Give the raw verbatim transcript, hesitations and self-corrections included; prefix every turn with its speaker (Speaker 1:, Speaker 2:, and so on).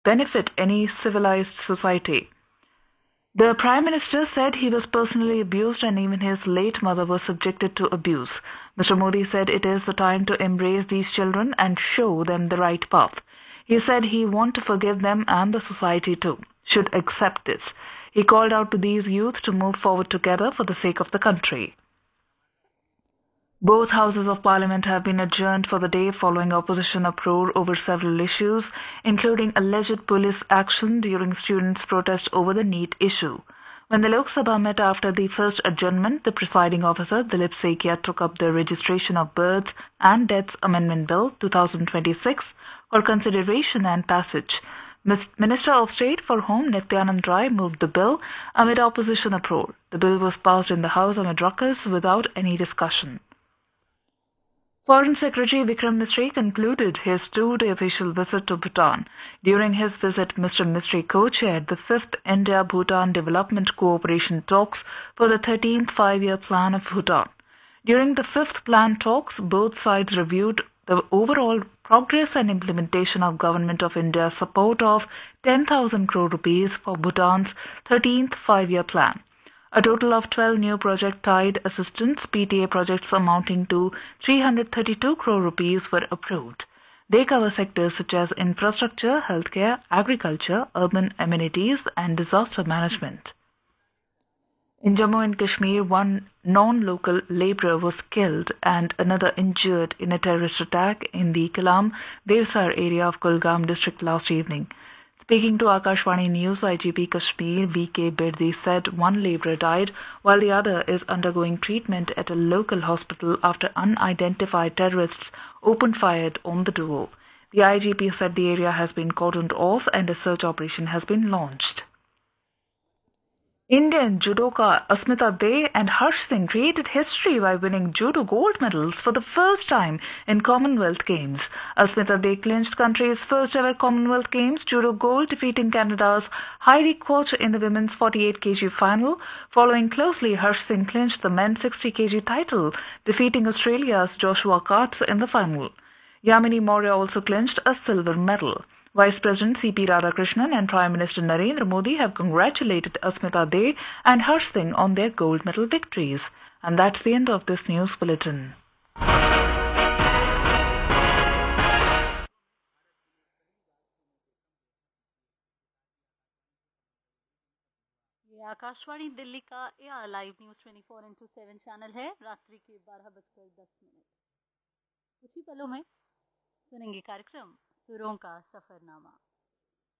Speaker 1: benefit any civilized society. The Prime Minister said he was personally abused and even his late mother was subjected to abuse. Mister Modi said it is the time to embrace these children and show them the right path. He said he wants to forgive them and the society too should accept this. He called out to these youth to move forward together for the sake of the country. Both houses of parliament have been adjourned for the day following opposition uproar over several issues, including alleged police action during students' protest over the NEET issue. When the Lok Sabha met after the first adjournment, the presiding officer, Dilip Sekia, took up the Registration of Births and Deaths Amendment Bill twenty twenty-six for consideration and passage. Minister of State for Home Nityanand Rai moved the bill amid opposition uproar. The bill was passed in the House amid ruckus without any discussion. Foreign Secretary Vikram Misri concluded his two-day official visit to Bhutan. During his visit, Mister Misri co-chaired the fifth India-Bhutan Development Cooperation Talks for the thirteenth Five-Year Plan of Bhutan. During the fifth plan talks, both sides reviewed the overall progress and implementation of Government of India's support of ten thousand crore rupees for Bhutan's thirteenth Five-Year Plan. A total of twelve new project-tied assistance P T A projects amounting to three hundred thirty-two crore rupees were approved. They cover sectors such as infrastructure, healthcare, agriculture, urban amenities, and disaster management. In Jammu and Kashmir, one non-local labourer was killed and another injured in a terrorist attack in the Kalam Devsar area of Kulgam district last evening. Speaking to Akashvani News, I G P Kashmir V K Birdi said one labourer died while the other is undergoing treatment at a local hospital after unidentified terrorists opened fire on the duo. The I G P said the area has been cordoned off and a search operation has been launched. Indian judoka Asmita De and Harsh Singh created history by winning judo gold medals for the first time in Commonwealth Games. Asmita De clinched country's first ever Commonwealth Games judo gold, defeating Canada's Heidi Quach in the women's forty-eight kilogram final. Following closely, Harsh Singh clinched the men's sixty kilogram title, defeating Australia's Joshua Katz in the final. Yamini Maurya also clinched a silver medal. Vice President C P Radhakrishnan and Prime Minister Narendra Modi have congratulated Asmita De and Harsh Singh on their gold medal victories. And that's the end of this news bulletin.
Speaker 2: ये आकाशवाणी दिल्ली का AR live news twenty four into seven channel है। रात्रि के बारह बजकर दस minute कुछ ही पलों में सुनेंगे कार्यक्रम सुरों का सफरनामा।